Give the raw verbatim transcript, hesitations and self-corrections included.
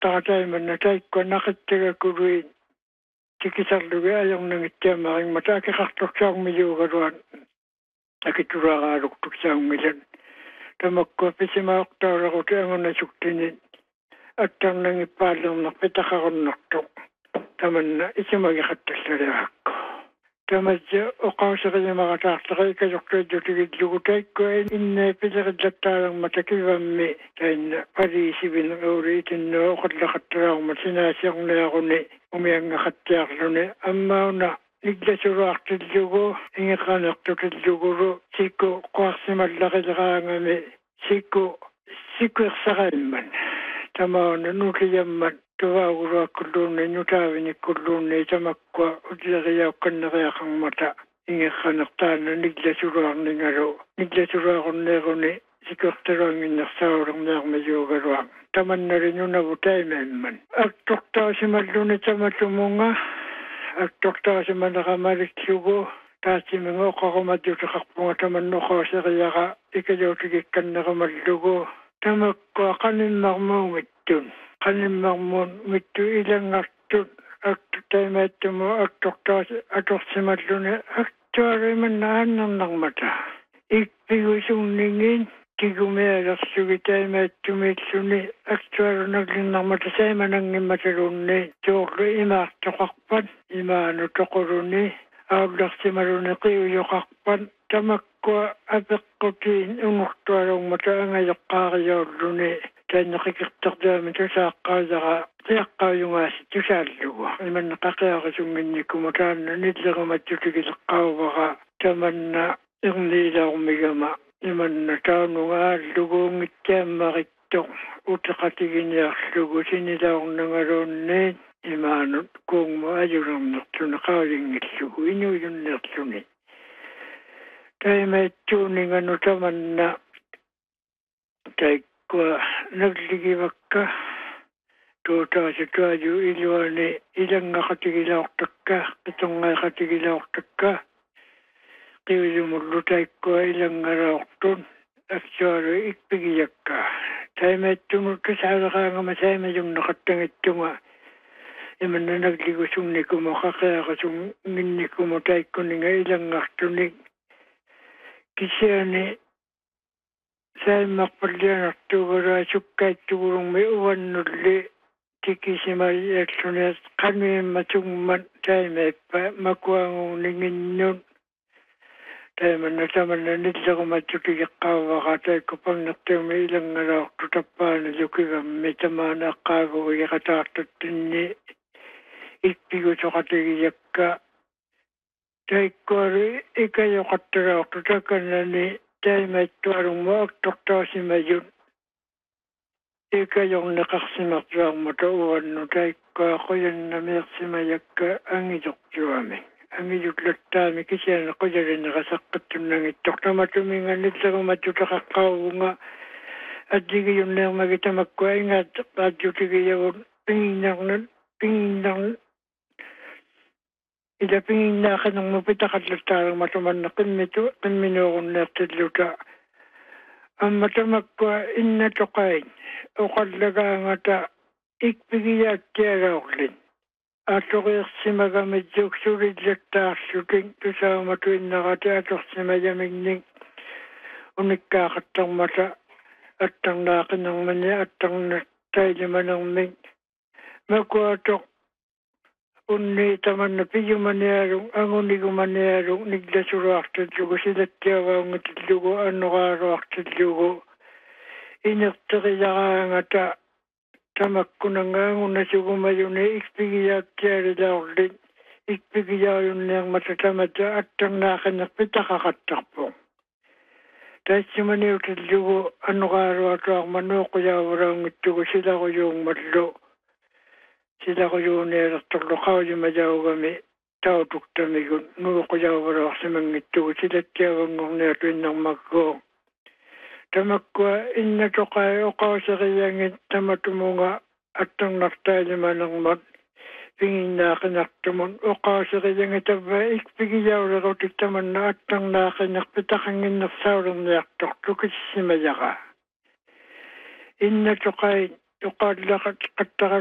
taataiman na taikko nakattega kului tikisarluge ayong nangittiamaring mata kakaktuksaang miyugaruan akituraqaaluktuksaang milan tamakko pisimaaqtaaraquti angunasuktinin attannangippaallernaq pitaqarunnartuq tamanna isimagikattassaliaqakko tamatja oqauseriimaqataartaqi ikajortuajjutigillugu taikko inne pilerillattaalangmata kivammi tainna pariisivin uuriitinno oqallaqattaraarma sinaasiarniaquni umiangaqattiarluni ammauna niglasuruartillugu ingeqanertutillugu sikku qoarsimallaqileraangami sikku sikkuersaqaimman tamauna nukliyamman tuvaaguruakkulluunni nutaavinikkulluunni tamakkua utileriauqqanneriaqarmata ingeqqanertaanna niglasuruarningalu niglasuruaqunneeruni sikuertaruanginnersaulernеармаюугалуа таманналинунаvu таймаимман аттортаасималлуни таматумунга аттортаасиманерамаликсугу таатиминго оқаруматутеқарпунга таманнуқаасериара икалуутигикканнерамаллугу тамаккуа қаниммармуунгиттун қаниммармуун митту илангартут атту таймааттуму аттортааси аторсималлуни актуариманнааннернармата икпигусуннингин кигумеалерсуги таймааттумииллуни актуалунаглиннармата сайманангимматалуунни тоорлу имаартоқарпат имаану тоқулуни ауллерсималуни қиуйоқарпат тамаккуа апеққутиин унгортуалууммата ангайоққаариорлуни тааннеқикертэрдаами тусааққаалера тиаққааюнгааси тусааллугу иманна қақиарисунгинниккума таанна ниллераматтутигилеққаувара таманна ирниилаармигама иманна таанунгааллугуунгитсааммаритто утеқатигиниарлугу синилаарнангалуунни имаанут кунгма ажулернертуна qaaliнгиллугу инуйуннерлуни таймааттуунингану таманна таиккуа наглигивакка туутааситуажу илуани илангақатигилаортакка питонгайқатигилаортакка qiyumullu taikkoa ilanngaraortun aksualu ikpigiyakka taimaattumut tasaaleqaangama saimajumneqattangittunga imanna nagligusunnikuma qaqiaqasung nginnikuma taikkuninga ilangartunik kisiani saimaqpallianartuugalaa sukkaittuulungmi uvannulli tikisimaalluni qanuimmatungman taimaippa makuanguunninginnun taimanna tamanna nillerumattukigeqqaavaqa taikkupannertuumi ilangalaortu tappaana lukigammi tamaana aqqaagugu iqataartattinni ikpigutoqatigiyakka taikkualu ikayoqattalaortu takannani taimaittualungma aktortaasimayun ikayorneqarsimartuarmata uvannu taikkua quyannamiersimayakka angijortuami angijutlattaami kisiana qujalinneqasaqqattunnangittortamatuminga nillerumattutaqaqqaavunga addigiyunneermagi tamakkua ingaat qaajjutigiyavun pinginnarnut pinginnarnut ila pinginnaaqanermu pitaqallattaalermatumanna qimmitu qimminuurunneertilluta amma tamakkua innatoqain oqallagaangata ikpigiyaattialaorlin аториерсимагамитсуксулиллаттаарсутин тусааматуиннерати аторсимаяминник униккаақаттармата аттарнаақинермани аттарнаттайлиманермик макуатоқ унни таманна пиюманиалун агунигуманиалун нигласулуартиллугу силаттиаваангатиллугу аннорааруартиллугу инертериараангата tamakkunangaangunasugumayuni ikpigiyaattialilaorlit ikpigiyaayunneermata tamata attarnaaqanerpitaqaqattarpu taassumaniutillugu annuqaaruatuarma nuuqquyaavaraungittugu silaruyuungmallu silaruyuuneelertorlu qaujimajauggami tautuktamigun nuuqquyaavaraarsimangittugu silattiavangorniatu innermakkuo tamakkua innatoqai oqauseriangit tamatumunga attarnartaalimanermat pinginnaaqinartumun oqauseriangitavva ikpigiyaulerutik tamanna attarnaaqinerpitaqanginnersaulerniartortu kissimayaqa innatoqai yuqaallaqat qattara